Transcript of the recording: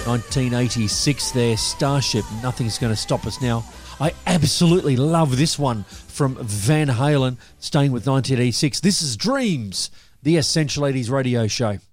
1986 there, Starship, Nothing's Gonna Stop Us Now. I absolutely love this one from Van Halen, staying with 1986. This is Dreams, the Essential 80s radio show.